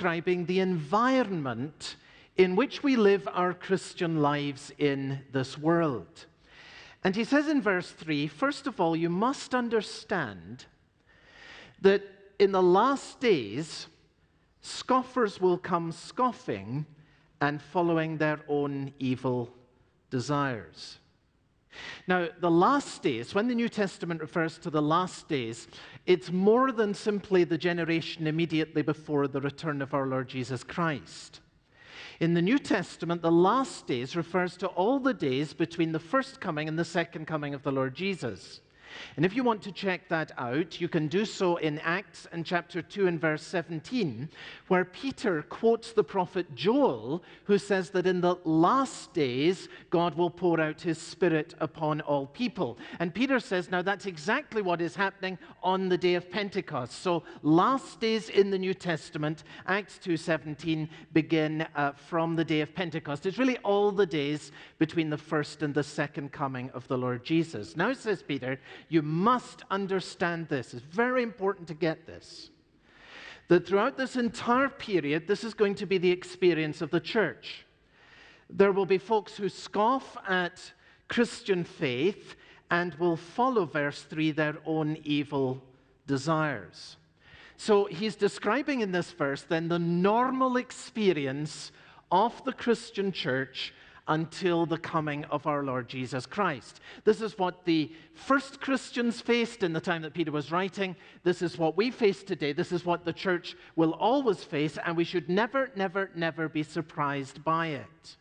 describing the environment in which we live our Christian lives in this world. And he says in verse 3, first of all, you must understand that in the last days, scoffers will come scoffing and following their own evil desires. Now, the last days, when the New Testament refers to the last days, it's more than simply the generation immediately before the return of our Lord Jesus Christ. In the New Testament, the last days refers to all the days between the first coming and the second coming of the Lord Jesus. And if you want to check that out, you can do so in Acts and chapter 2 and verse 17, where Peter quotes the prophet Joel, who says that in the last days, God will pour out his Spirit upon all people. And Peter says, now that's exactly what is happening on the day of Pentecost. So last days in the New Testament, Acts 2:17, begin from the day of Pentecost. It's really all the days between the first and the second coming of the Lord Jesus. Now, says Peter, you must understand this. It's very important to get this. That throughout this entire period, this is going to be the experience of the church. There will be folks who scoff at Christian faith and will follow, verse 3, their own evil desires. So he's describing in this verse then the normal experience of the Christian church until the coming of our Lord Jesus Christ. This is what the first Christians faced in the time that Peter was writing. This is what we face today. This is what the church will always face, and we should never, never, never be surprised by it.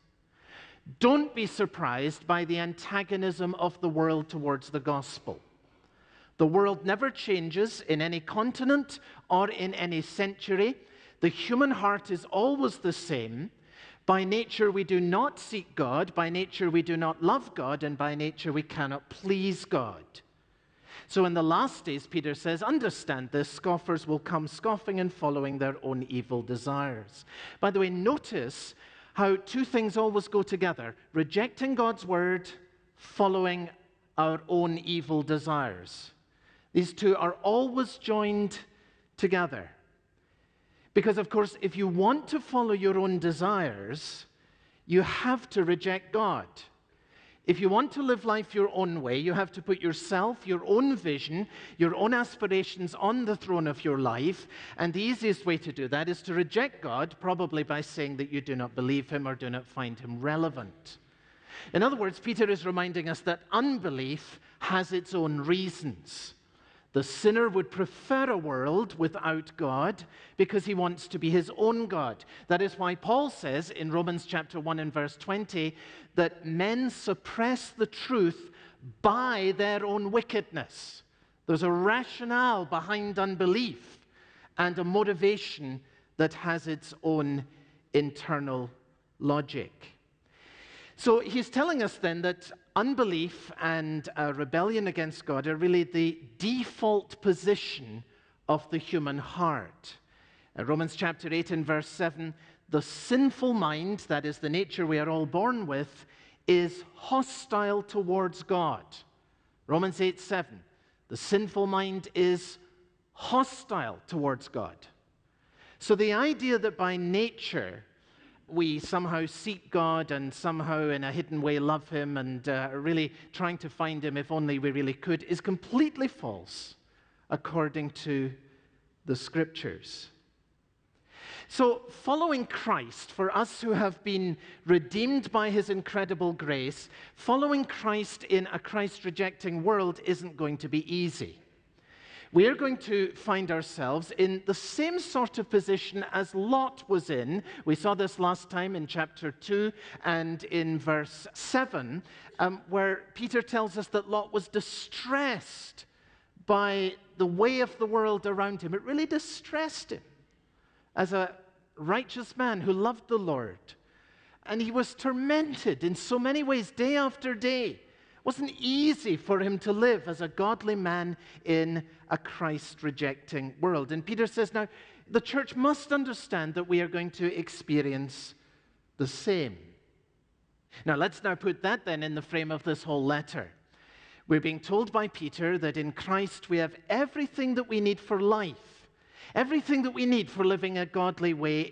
Don't be surprised by the antagonism of the world towards the gospel. The world never changes in any continent or in any century. The human heart is always the same. By nature, we do not seek God. By nature, we do not love God. And by nature, we cannot please God. So in the last days, Peter says, understand this, scoffers will come scoffing and following their own evil desires. By the way, notice how two things always go together. Rejecting God's word, following our own evil desires. These two are always joined together. Because, of course, if you want to follow your own desires, you have to reject God. If you want to live life your own way, you have to put yourself, your own vision, your own aspirations on the throne of your life. And the easiest way to do that is to reject God, probably by saying that you do not believe him or do not find him relevant. In other words, Peter is reminding us that unbelief has its own reasons. The sinner would prefer a world without God because he wants to be his own God. That is why Paul says in Romans chapter 1 and verse 20 that men suppress the truth by their own wickedness. There's a rationale behind unbelief and a motivation that has its own internal logic. So he's telling us then that unbelief and rebellion against God are really the default position of the human heart. Romans chapter 8 and verse 7, the sinful mind, that is the nature we are all born with, is hostile towards God. Romans 8:7, the sinful mind is hostile towards God. So the idea that by nature we somehow seek God and somehow in a hidden way love him and are really trying to find him if only we really could is completely false according to the scriptures. So following Christ, for us who have been redeemed by his incredible grace, following Christ in a Christ-rejecting world isn't going to be easy. We are going to find ourselves in the same sort of position as Lot was in. We saw this last time in chapter 2 and in verse 7, where Peter tells us that Lot was distressed by the way of the world around him. It really distressed him as a righteous man who loved the Lord. And he was tormented in so many ways, day after day. It wasn't easy for him to live as a godly man in a Christ-rejecting world. And Peter says, now, the church must understand that we are going to experience the same. Now, let's now put that then in the frame of this whole letter. We're being told by Peter that in Christ we have everything that we need for life, everything that we need for living a godly way